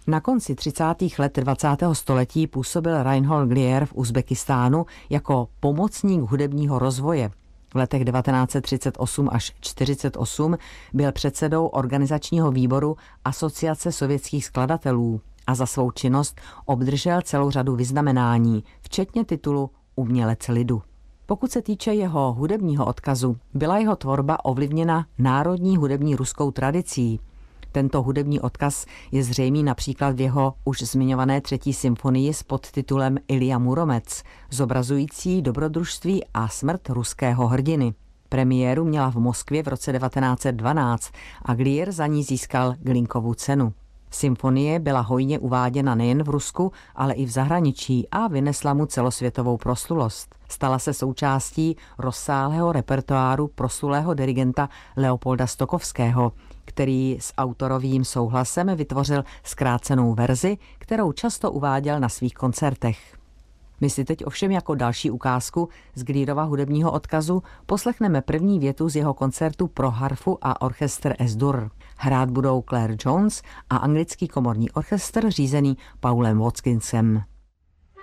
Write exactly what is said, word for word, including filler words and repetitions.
Na konci třicátých let dvacátého století působil Reinhold Glier v Uzbekistánu jako pomocník hudebního rozvoje. V letech devatenáct set třicet osm až čtyřicet osm byl předsedou organizačního výboru Asociace sovětských skladatelů a za svou činnost obdržel celou řadu vyznamenání, včetně titulu Umělec lidu. Pokud se týče jeho hudebního odkazu, byla jeho tvorba ovlivněna národní hudební ruskou tradicí. Tento hudební odkaz je zřejmý například v jeho už zmiňované třetí symfonii s podtitulem Ilja Muromec, zobrazující dobrodružství a smrt ruského hrdiny. Premiéru měla v Moskvě v roce devatenáct set dvanáct a Glier za ní získal Glinkovu cenu. Symfonie byla hojně uváděna nejen v Rusku, ale i v zahraničí a vynesla mu celosvětovou proslulost. Stala se součástí rozsáhlého repertoáru proslulého dirigenta Leopolda Stokowského, který s autorovým souhlasem vytvořil zkrácenou verzi, kterou často uváděl na svých koncertech. My si teď ovšem jako další ukázku z Glierova hudebního odkazu poslechneme první větu z jeho koncertu pro harfu a orchestr Es-Dur. Hrát budou Claire Jones a anglický komorní orchestr řízený Paulem Watkinsem.